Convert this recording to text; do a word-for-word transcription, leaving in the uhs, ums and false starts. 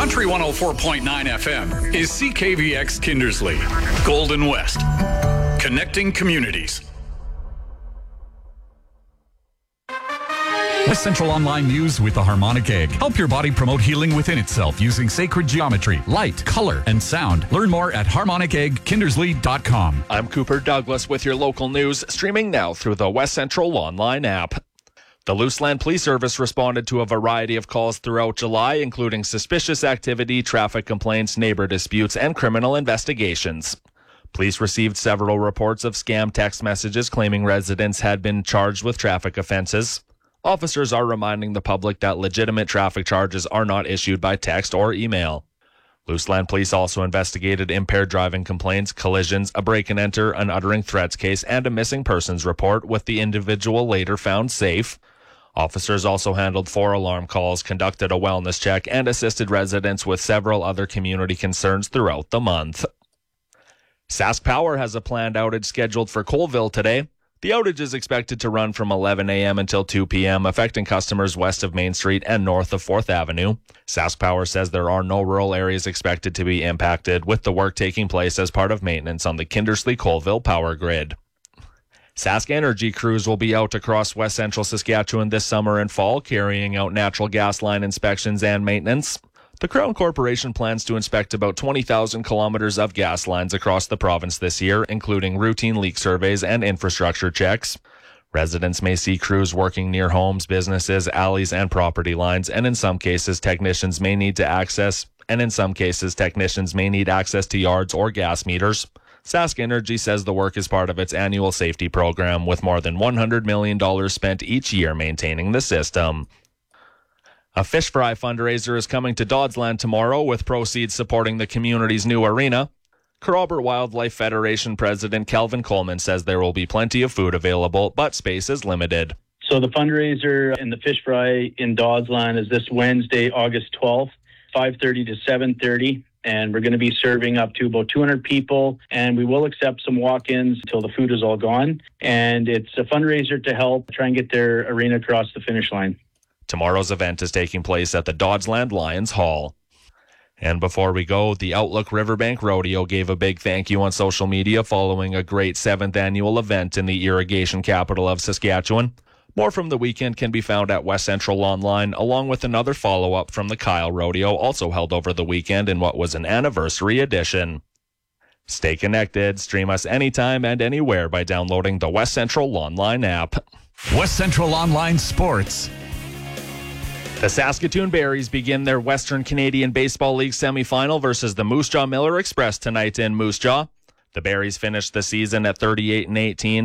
Country one oh four point nine F M is C K V X Kindersley, Golden West, connecting communities. West Central Online News with the Harmonic Egg. Help your body promote healing within itself using sacred geometry, light, color, and sound. Learn more at harmonic egg kindersley dot com. I'm Cooper Douglas with your local news, streaming now through the West Central Online app. The Luseland Police Service responded to a variety of calls throughout July, including suspicious activity, traffic complaints, neighbor disputes, and criminal investigations. Police received several reports of scam text messages claiming residents had been charged with traffic offenses. Officers are reminding the public that legitimate traffic charges are not issued by text or email. Luseland Police also investigated impaired driving complaints, collisions, a break-and-enter, an uttering threats case, and a missing persons report, with the individual later found safe. Officers also handled four alarm calls, conducted a wellness check, and assisted residents with several other community concerns throughout the month. Sask Power has a planned outage scheduled for Colville today. The outage is expected to run from eleven a.m. until two p.m., affecting customers west of Main Street and north of fourth Avenue. Sask Power says there are no rural areas expected to be impacted, with the work taking place as part of maintenance on the Kindersley-Colville power grid. Sask Energy crews will be out across west central Saskatchewan this summer and fall, carrying out natural gas line inspections and maintenance. The Crown Corporation plans to inspect about twenty thousand kilometers of gas lines across the province this year, including routine leak surveys and infrastructure checks. Residents may see crews working near homes, businesses, alleys, and property lines, and in some cases, technicians may need to access, and in some cases, technicians may need access to yards or gas meters. Sask Energy says the work is part of its annual safety program, with more than one hundred million dollars spent each year maintaining the system. A fish fry fundraiser is coming to Dodsland tomorrow, with proceeds supporting the community's new arena. Keralbert Wildlife Federation President Calvin Coleman says there will be plenty of food available, but space is limited. So the fundraiser and the fish fry in Dodsland is this Wednesday, August twelfth, five thirty to seven thirty. And we're going to be serving up to about two hundred people, and we will accept some walk-ins until the food is all gone. And it's a fundraiser to help try and get their arena across the finish line. Tomorrow's event is taking place at the Dodsland Lions Hall. And before we go, the Outlook Riverbank Rodeo gave a big thank you on social media following a great seventh annual event in the irrigation capital of Saskatchewan. More from the weekend can be found at West Central Online, along with another follow-up from the Kyle Rodeo, also held over the weekend in what was an anniversary edition. Stay connected. Stream us anytime and anywhere by downloading the West Central Online app. West Central Online Sports. The Saskatoon Berries begin their Western Canadian Baseball League semifinal versus the Moose Jaw Miller Express tonight in Moose Jaw. The Berries finished the season at thirty-eight and eighteen.